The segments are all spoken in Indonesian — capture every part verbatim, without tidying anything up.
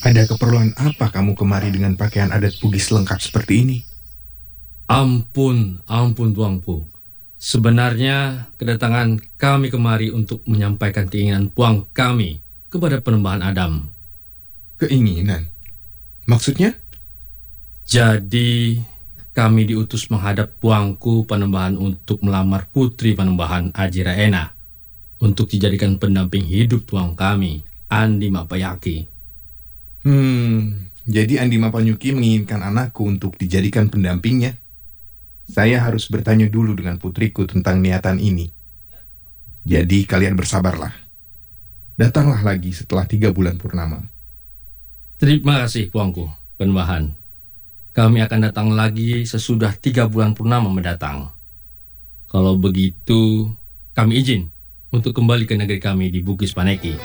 Ada keperluan apa kamu kemari dengan pakaian adat Bugis lengkap seperti ini? Ampun, ampun tuangku. Sebenarnya kedatangan kami kemari untuk menyampaikan keinginan puang kami kepada penembahan Adam. Keinginan? Maksudnya? Jadi kami diutus menghadap puangku penembahan untuk melamar putri penembahan Aji Raena untuk dijadikan pendamping hidup tuang kami, Andi Mapayaki. Hmm, jadi Andi Mapanyuki menginginkan anakku untuk dijadikan pendampingnya. Saya harus bertanya dulu dengan putriku tentang niatan ini. Jadi kalian bersabarlah. Datanglah lagi setelah tiga bulan purnama. Terima kasih puangku penembahan. Kami akan datang lagi sesudah tiga bulan purnama mendatang. Kalau begitu, kami izin untuk kembali ke negeri kami di Bugis Paneki.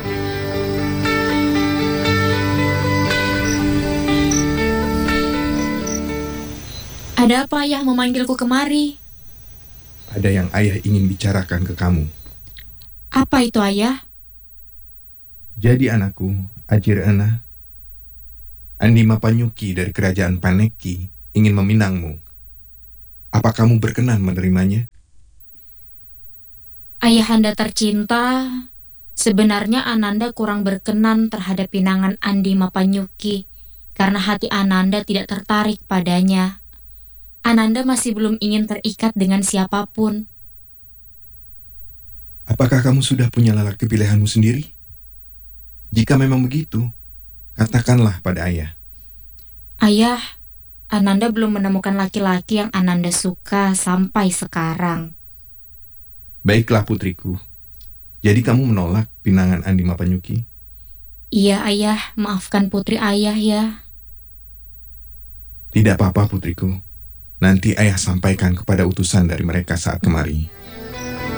Ada apa ayah memanggilku kemari? Ada yang ayah ingin bicarakan ke kamu. Apa itu ayah? Jadi anakku, Aji Raena, Andi Mapanyuki dari kerajaan Paneki ingin meminangmu. Apa kamu berkenan menerimanya? Ayahanda tercinta, sebenarnya Ananda kurang berkenan terhadap pinangan Andi Mapanyuki karena hati Ananda tidak tertarik padanya. Ananda masih belum ingin terikat dengan siapapun. Apakah kamu sudah punya lelaki pilihanmu sendiri? Jika memang begitu, katakanlah pada ayah. Ayah, Ananda belum menemukan laki-laki yang Ananda suka sampai sekarang. Baiklah putriku, jadi kamu menolak pinangan Andi Mapanyuki? Iya ayah, maafkan putri ayah ya. Tidak apa-apa putriku, nanti ayah sampaikan kepada utusan dari mereka saat kemari.